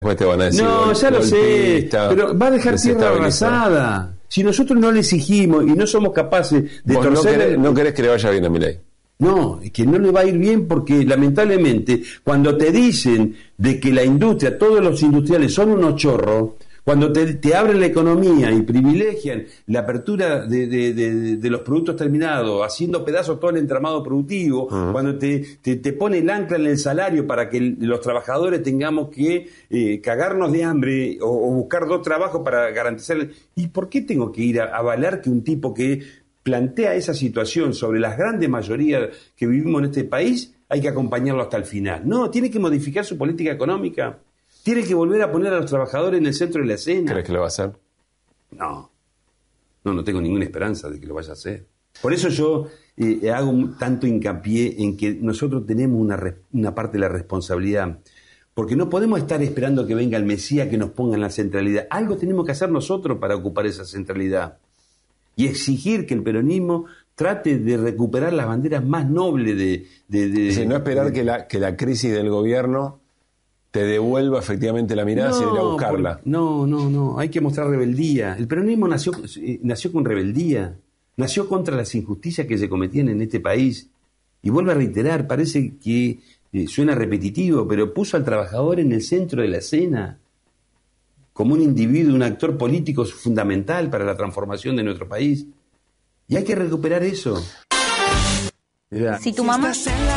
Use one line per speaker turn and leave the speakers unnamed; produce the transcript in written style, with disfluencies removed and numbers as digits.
Después te van a decir,
no, ya lo sé, pero va a dejar tierra arrasada. Si nosotros no le exigimos y no somos capaces de torcer...
No querés que le vaya bien a Milei.
No, es que no le va a ir bien porque lamentablemente cuando te dicen de que la industria, todos los industriales son unos chorros, cuando te abren la economía y privilegian la apertura de los productos terminados, haciendo pedazos todo el entramado productivo, cuando te pone el ancla en el salario para que los trabajadores tengamos que cagarnos de hambre o buscar 2 trabajos para garantizar... ¿Y por qué tengo que ir a avalar que un tipo que plantea esa situación sobre las grandes mayorías que vivimos en este país, hay que acompañarlo hasta el final? No, tiene que modificar su política económica. Tiene que volver a poner a los trabajadores en el centro de la escena.
¿Crees que lo va a hacer?
No tengo ninguna esperanza de que lo vaya a hacer. Por eso yo hago tanto hincapié en que nosotros tenemos una parte de la responsabilidad. Porque no podemos estar esperando que venga el Mesías que nos ponga en la centralidad. Algo tenemos que hacer nosotros para ocupar esa centralidad. Y exigir que el peronismo trate de recuperar las banderas más nobles de
no esperar que la crisis del gobierno te devuelva efectivamente la mirada sin ir a buscarla.
No, hay que mostrar rebeldía. El peronismo nació con rebeldía, nació contra las injusticias que se cometían en este país. Y vuelvo a reiterar, parece que suena repetitivo, pero puso al trabajador en el centro de la escena, como un individuo, un actor político fundamental para la transformación de nuestro país. Y hay que recuperar eso.
Si tu mamá...